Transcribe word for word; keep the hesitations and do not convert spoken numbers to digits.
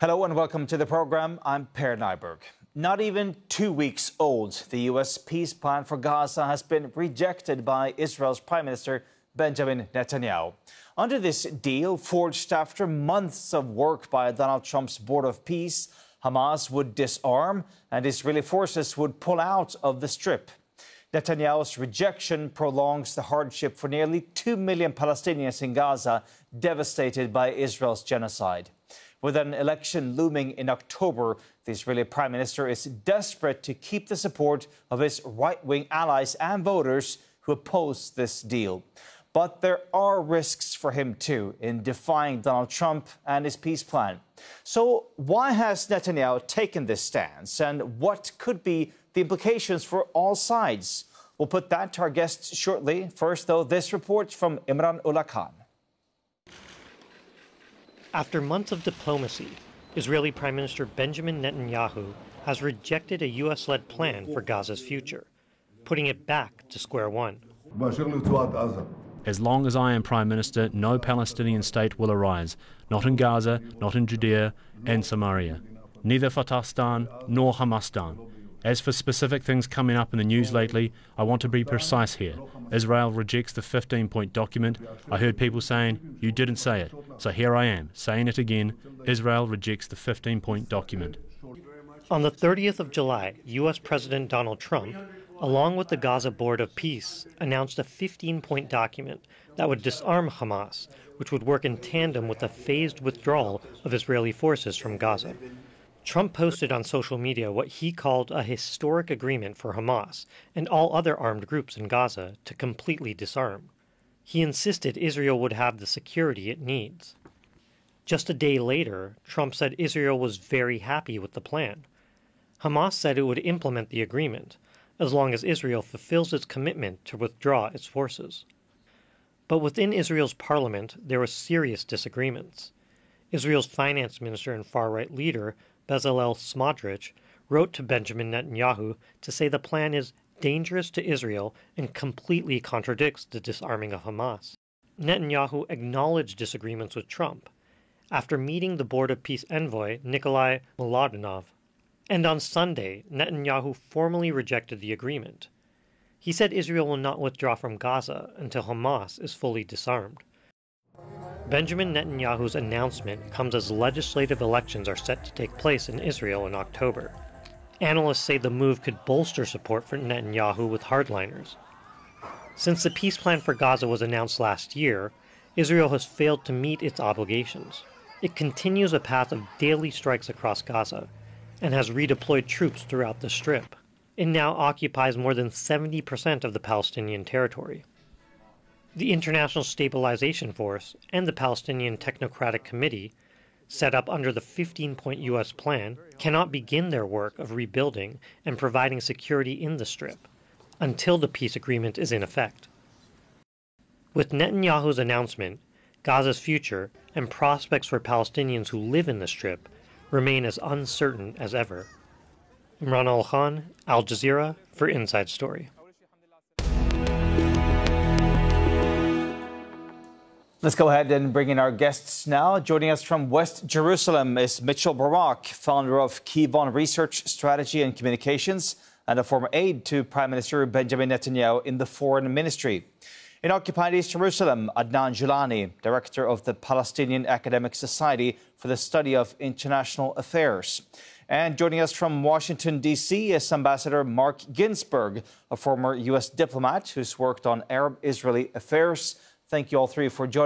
Hello and welcome to the program. I'm Per Nyberg. Not even two weeks old, the U S peace plan for Gaza has been rejected by Israel's Prime Minister Benjamin Netanyahu. Under this deal, forged after months of work by Donald Trump's Board of Peace, Hamas would disarm and Israeli forces would pull out of the Strip. Netanyahu's rejection prolongs the hardship for nearly two million Palestinians in Gaza, devastated by Israel's genocide. With an election looming in October, the Israeli Prime Minister is desperate to keep the support of his right-wing allies and voters who oppose this deal. But there are risks for him, too, in defying Donald Trump and his peace plan. So why has Netanyahu taken this stance, and what could be the implications for all sides? We'll put that to our guests shortly. First, though, this report from Imran Ullah Khan. After months of diplomacy, Israeli Prime Minister Benjamin Netanyahu has rejected a U S-led plan for Gaza's future, putting it back to square one. As long as I am Prime Minister, no Palestinian state will arise, not in Gaza, not in Judea and Samaria, neither Fatastan nor Hamastan. As for specific things coming up in the news lately, I want to be precise here. Israel rejects the fifteen-point document. I heard people saying, you didn't say it. So here I am, saying it again. Israel rejects the fifteen-point document. On the thirtieth of July, U S President Donald Trump, along with the Gaza Board of Peace, announced a fifteen-point document that would disarm Hamas, which would work in tandem with a phased withdrawal of Israeli forces from Gaza. Trump posted on social media what he called a historic agreement for Hamas and all other armed groups in Gaza to completely disarm. He insisted Israel would have the security it needs. Just a day later, Trump said Israel was very happy with the plan. Hamas said it would implement the agreement, as long as Israel fulfills its commitment to withdraw its forces. But within Israel's parliament, there were serious disagreements. Israel's finance minister and far-right leader, Bezalel Smotrich, wrote to Benjamin Netanyahu to say the plan is dangerous to Israel and completely contradicts the disarming of Hamas. Netanyahu acknowledged disagreements with Trump after meeting the Board of Peace envoy Nikolai Mladenov. And on Sunday, Netanyahu formally rejected the agreement. He said Israel will not withdraw from Gaza until Hamas is fully disarmed. Benjamin Netanyahu's announcement comes as legislative elections are set to take place in Israel in October. Analysts say the move could bolster support for Netanyahu with hardliners. Since the peace plan for Gaza was announced last year, Israel has failed to meet its obligations. It continues a path of daily strikes across Gaza and has redeployed troops throughout the Strip. It now occupies more than seventy percent of the Palestinian territory. The International Stabilization Force and the Palestinian Technocratic Committee, set up under the fifteen-point U S plan, cannot begin their work of rebuilding and providing security in the Strip until the peace agreement is in effect. With Netanyahu's announcement, Gaza's future and prospects for Palestinians who live in the Strip remain as uncertain as ever. Imran Ullah Khan, Al Jazeera, for Inside Story. Let's go ahead and bring in our guests now. Joining us from West Jerusalem is Mitchell Barak, founder of Kivon Research, Strategy and Communications, and a former aide to Prime Minister Benjamin Netanyahu in the Foreign Ministry. In occupied East Jerusalem, Adnan Julani, director of the Palestinian Academic Society for the Study of International Affairs. And joining us from Washington, D C is Ambassador Mark Ginsburg, a former U S diplomat who's worked on Arab-Israeli affairs. Thank you all three for joining us.